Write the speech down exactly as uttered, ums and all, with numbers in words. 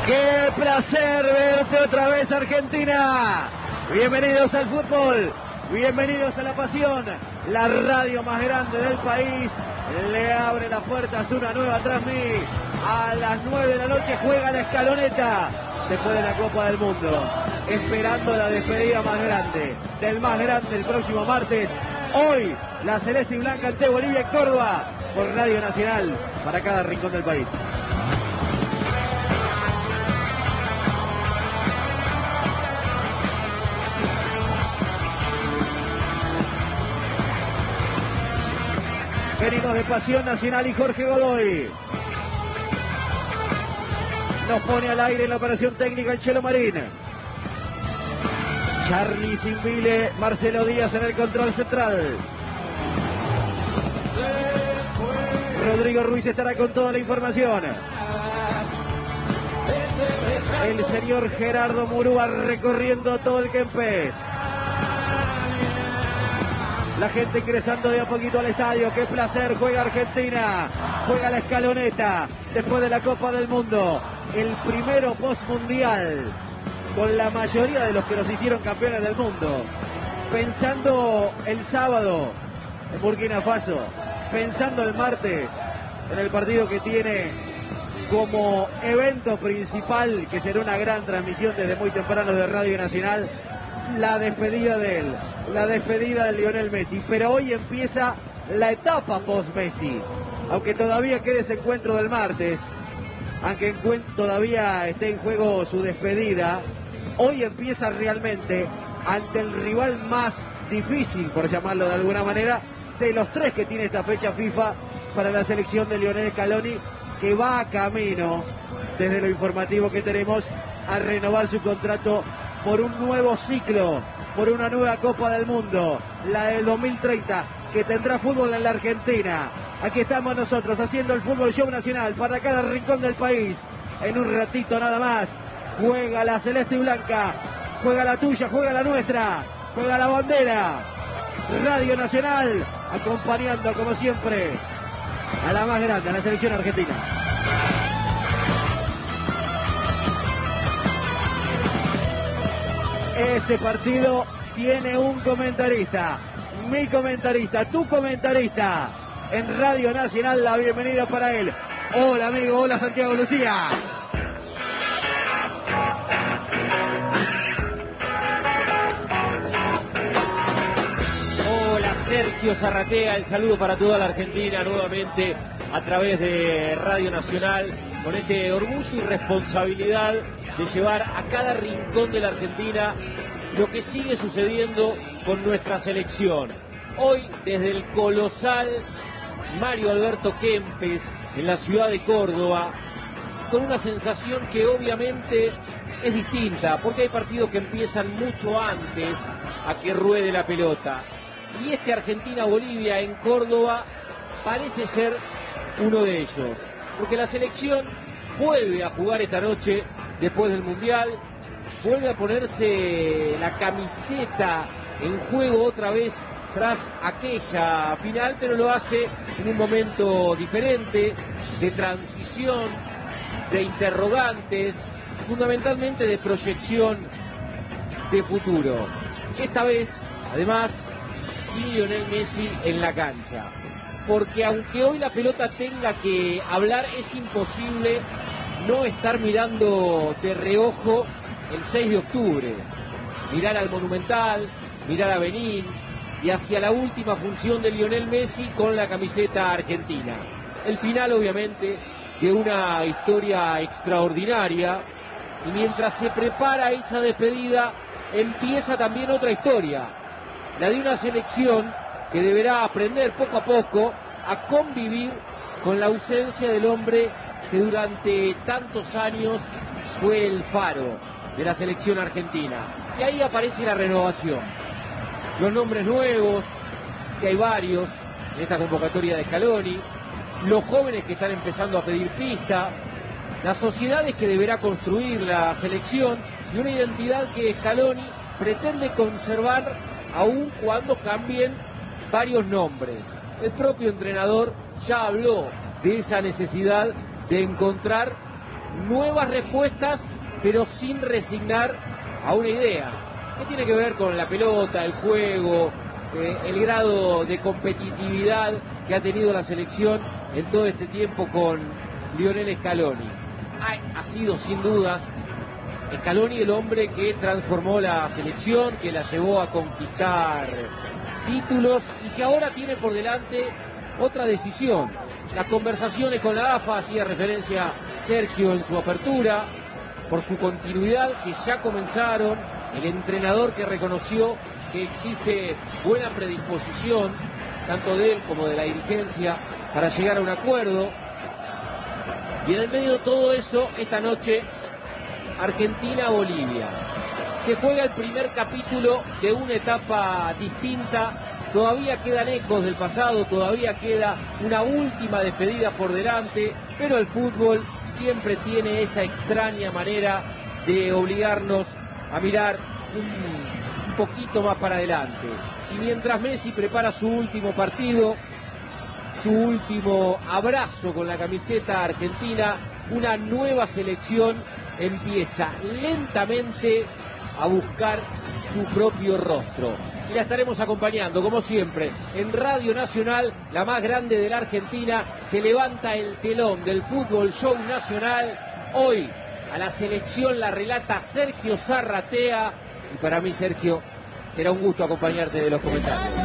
Qué placer verte otra vez, Argentina. Bienvenidos al fútbol, bienvenidos a la pasión. La radio más grande del país le abre las puertas una nueva Transmí. A las nueve de la noche juega la Escaloneta después de la Copa del Mundo, esperando la despedida más grande, del más grande el próximo martes. Hoy la celeste y blanca ante Bolivia en Córdoba, por Radio Nacional, para cada rincón del país. Venimos de Pasión Nacional y Jorge Godoy nos pone al aire en la operación técnica el Chelo Marín. Charly Simbile, Marcelo Díaz en el control central. Rodrigo Ruiz estará con toda la información. El señor Gerardo Murúa recorriendo todo el Kempes. La gente ingresando de a poquito al estadio. Qué placer, juega Argentina, juega la Escaloneta después de la Copa del Mundo. El primero post-mundial, con la mayoría de los que nos hicieron campeones del mundo. Pensando el sábado en Burkina Faso, pensando el martes en el partido que tiene como evento principal, que será una gran transmisión desde muy temprano de Radio Nacional, la despedida de él, la despedida de Lionel Messi. Pero hoy empieza la etapa post-Messi, aunque todavía quede ese encuentro del martes, aunque todavía esté en juego su despedida. Hoy empieza realmente ante el rival más difícil, por llamarlo de alguna manera, de los tres que tiene esta fecha FIFA para la selección de Lionel Scaloni, que va a camino, desde lo informativo que tenemos, a renovar su contrato por un nuevo ciclo, por una nueva Copa del Mundo, la del dos mil treinta, que tendrá fútbol en la Argentina. Aquí estamos nosotros haciendo el Fútbol Show Nacional para cada rincón del país. En un ratito nada más juega la celeste y blanca, juega la tuya, juega la nuestra, juega la bandera. Radio Nacional acompañando como siempre a la más grande, a la selección argentina. Este partido tiene un comentarista, mi comentarista, tu comentarista en Radio Nacional. La bienvenida para él. Hola amigo, hola Santiago Lucía. Hola Sergio Zarratea, el saludo para toda la Argentina nuevamente a través de Radio Nacional, con este orgullo y responsabilidad de llevar a cada rincón de la Argentina lo que sigue sucediendo con nuestra selección. Hoy desde el colosal Mario Alberto Kempes en la ciudad de Córdoba, con una sensación que obviamente es distinta, porque hay partidos que empiezan mucho antes a que ruede la pelota. Y este Argentina-Bolivia en Córdoba parece ser uno de ellos, porque la selección vuelve a jugar esta noche después del Mundial, vuelve a ponerse la camiseta en juego otra vez tras aquella final, pero lo hace en un momento diferente, de transición, de interrogantes, fundamentalmente de proyección de futuro. Esta vez, además, sin Lionel Messi en la cancha. Porque aunque hoy la pelota tenga que hablar, es imposible no estar mirando de reojo el seis de octubre. Mirar al Monumental, mirar a Benín y hacia la última función de Lionel Messi con la camiseta argentina. El final, obviamente, de una historia extraordinaria. Y mientras se prepara esa despedida, empieza también otra historia. La de una selección que deberá aprender poco a poco a convivir con la ausencia del hombre que durante tantos años fue el faro de la selección argentina. Y ahí aparece la renovación. Los nombres nuevos, que hay varios en esta convocatoria de Scaloni, los jóvenes que están empezando a pedir pista, las sociedades que deberá construir la selección y una identidad que Scaloni pretende conservar aun cuando cambien varios nombres. El propio entrenador ya habló de esa necesidad de encontrar nuevas respuestas, pero sin resignar a una idea. ¿Qué tiene que ver con la pelota, el juego, eh, el grado de competitividad que ha tenido la selección en todo este tiempo con Lionel Scaloni? Ha, ha sido sin dudas Scaloni el hombre que transformó la selección, que la llevó a conquistar títulos y que ahora tiene por delante otra decisión. Las conversaciones con la A F A, hacía referencia Sergio en su apertura, por su continuidad que ya comenzaron, el entrenador que reconoció que existe buena predisposición, tanto de él como de la dirigencia, para llegar a un acuerdo. Y en el medio de todo eso, esta noche, Argentina-Bolivia. Se juega el primer capítulo de una etapa distinta. Todavía quedan ecos del pasado, todavía queda una última despedida por delante, pero el fútbol siempre tiene esa extraña manera de obligarnos a mirar un, un poquito más para adelante. Y mientras Messi prepara su último partido, su último abrazo con la camiseta argentina, una nueva selección empieza lentamente a buscar su propio rostro. Y la estaremos acompañando, como siempre, en Radio Nacional, la más grande de la Argentina. Se levanta el telón del Fútbol Show Nacional. Hoy a la selección la relata Sergio Zarratea. Y para mí, Sergio, será un gusto acompañarte de los comentarios.